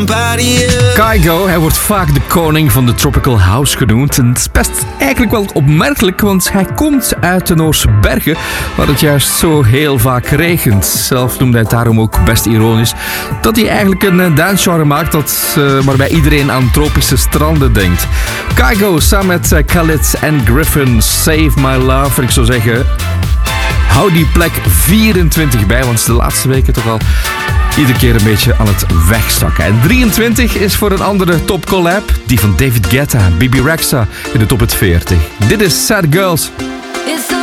somebody else. Kygo, hij wordt vaak de koning van de tropical house genoemd. En het is best eigenlijk wel opmerkelijk, want hij komt uit de Noorse bergen, waar het juist zo heel vaak regent. Zelf noemde hij het daarom ook best ironisch dat hij eigenlijk een dancegenre maakt waarbij iedereen aan tropische stranden denkt. Kygo samen met Khalid en Griffin, Save My Love. En ik zou zeggen, hou die plek 24 bij, want het is de laatste weken toch al iedere keer een beetje aan het wegzakken. En 23 is voor een andere top collab, die van David Guetta en Bibi Rexha in de top 40. Dit is Sad Girls.